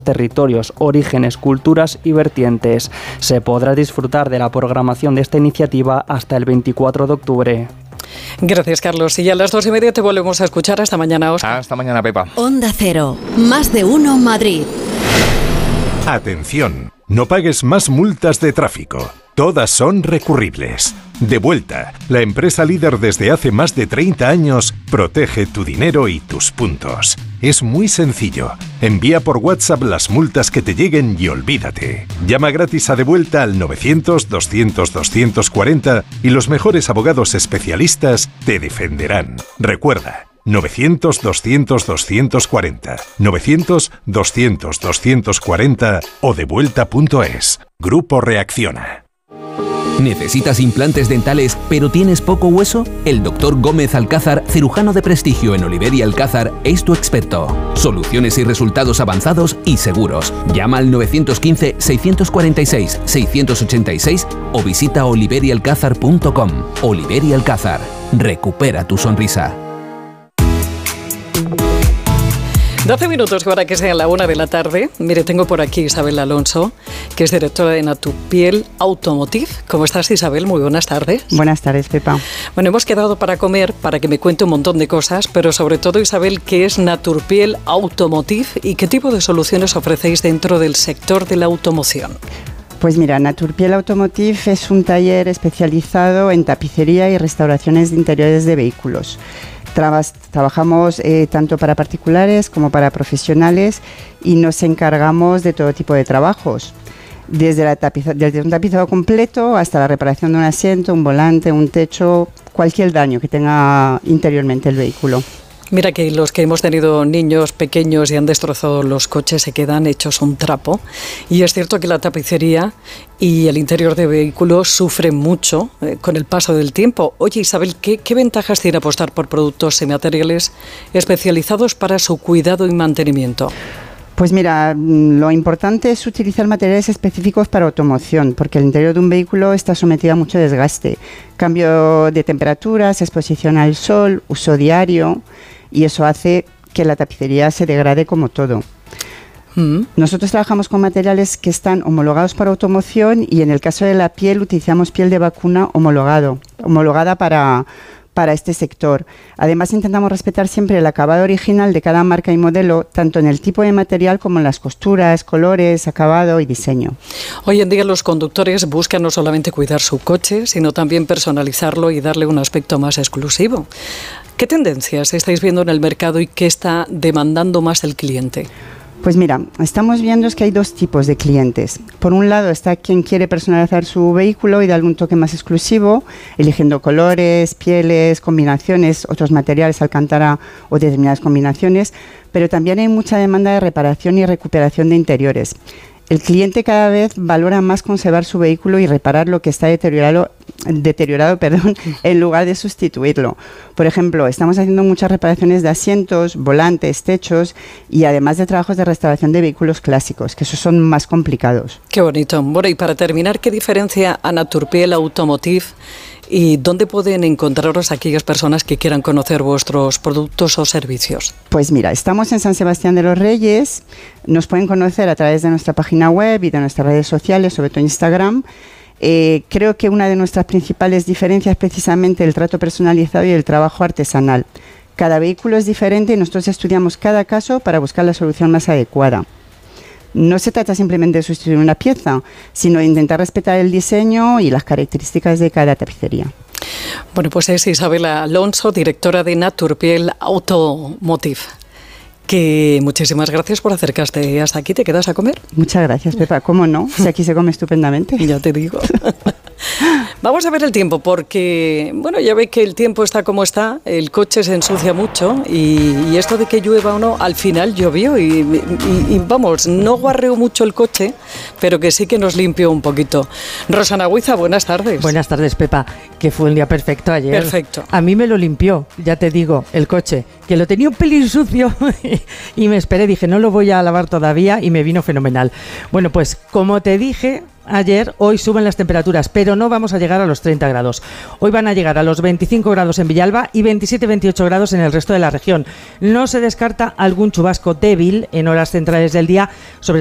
territorios, orígenes, culturas y vertientes. Se podrá disfrutar de la programación de esta iniciativa hasta el 24 de octubre. Gracias, Carlos. Y a las 2:30 te volvemos a escuchar. Hasta mañana, Óscar. Hasta mañana, Pepa. Onda Cero, más de uno Madrid. Atención, no pagues más multas de tráfico. Todas son recurribles. Devuelta, la empresa líder desde hace más de 30 años, protege tu dinero y tus puntos. Es muy sencillo. Envía por WhatsApp las multas que te lleguen y olvídate. Llama gratis a Devuelta al 900-200-240 y los mejores abogados especialistas te defenderán. Recuerda, 900-200-240, 900-200-240 o devuelta.es. Grupo Reacciona. ¿Necesitas implantes dentales pero tienes poco hueso? El Dr. Gómez Alcázar, cirujano de prestigio en Oliver y Alcázar, es tu experto. Soluciones y resultados avanzados y seguros. Llama al 915-646-686 o visita oliverialcázar.com. Oliver y Alcázar. Recupera tu sonrisa. 12 minutos para que sea la 1 de la tarde. Mire, tengo por aquí Isabel Alonso, que es directora de Naturpiel Automotive. ¿Cómo estás, Isabel? Muy buenas tardes. Buenas tardes, Pepa. Bueno, hemos quedado para comer, para que me cuente un montón de cosas, pero sobre todo, Isabel, ¿qué es Naturpiel Automotive y qué tipo de soluciones ofrecéis dentro del sector de la automoción? Pues mira, Naturpiel Automotive es un taller especializado en tapicería y restauraciones de interiores de vehículos. Trabajamos tanto para particulares como para profesionales y nos encargamos de todo tipo de trabajos, desde un tapizado completo hasta la reparación de un asiento, un volante, un techo, cualquier daño que tenga interiormente el vehículo. Mira que los que hemos tenido niños pequeños y han destrozado los coches se quedan hechos un trapo. Y es cierto que la tapicería y el interior de vehículos sufren mucho con el paso del tiempo. Oye, Isabel, ¿qué ventajas tiene apostar por productos y materiales especializados para su cuidado y mantenimiento? Pues mira, lo importante es utilizar materiales específicos para automoción, porque el interior de un vehículo está sometido a mucho desgaste. Cambio de temperaturas, exposición al sol, uso diario, y eso hace que la tapicería se degrade como todo. Nosotros trabajamos con materiales que están homologados para automoción y en el caso de la piel utilizamos piel de vacuna homologada para este sector. Además, intentamos respetar siempre el acabado original de cada marca y modelo, tanto en el tipo de material como en las costuras, colores, acabado y diseño. Hoy en día los conductores buscan no solamente cuidar su coche, sino también personalizarlo y darle un aspecto más exclusivo. ¿Qué tendencias estáis viendo en el mercado y qué está demandando más el cliente? Pues mira, estamos viendo es que hay dos tipos de clientes. Por un lado está quien quiere personalizar su vehículo y darle un toque más exclusivo, eligiendo colores, pieles, combinaciones, otros materiales, alcántara o determinadas combinaciones, pero también hay mucha demanda de reparación y recuperación de interiores. El cliente cada vez valora más conservar su vehículo y reparar lo que está deteriorado, en lugar de sustituirlo. Por ejemplo, estamos haciendo muchas reparaciones de asientos, volantes, techos y además de trabajos de restauración de vehículos clásicos, que esos son más complicados. Qué bonito. Bueno, y para terminar, ¿qué diferencia a Naturpiel Automotive y dónde pueden encontraros aquellas personas que quieran conocer vuestros productos o servicios? Pues mira, estamos en San Sebastián de los Reyes, nos pueden conocer a través de nuestra página web y de nuestras redes sociales, sobre todo Instagram. Creo que una de nuestras principales diferencias es precisamente el trato personalizado y el trabajo artesanal. Cada vehículo es diferente y nosotros estudiamos cada caso para buscar la solución más adecuada. No se trata simplemente de sustituir una pieza, sino de intentar respetar el diseño y las características de cada tapicería. Bueno, pues es Isabel Alonso, directora de Naturpiel Automotive. Que muchísimas gracias por acercarte hasta aquí. ¿Te quedas a comer? Muchas gracias, Pepa. ¿Cómo no? Si aquí se come estupendamente. Ya te digo. Vamos a ver el tiempo, porque, bueno, ya ve que el tiempo está como está, el coche se ensucia mucho y esto de que llueva o no, al final llovió y vamos, no guarreó mucho el coche, pero que sí que nos limpió un poquito. Rosana Huiza, buenas tardes. Buenas tardes, Pepa, que fue un día perfecto ayer. Perfecto. A mí me lo limpió, ya te digo, el coche, que lo tenía un pelín sucio y me esperé, dije, no lo voy a lavar todavía y me vino fenomenal. Bueno, pues como te dije, ayer, hoy suben las temperaturas, pero no vamos a llegar a los 30 grados. Hoy van a llegar a los 25 grados en Villalba y 27-28 grados en el resto de la región. No se descarta algún chubasco débil en horas centrales del día, sobre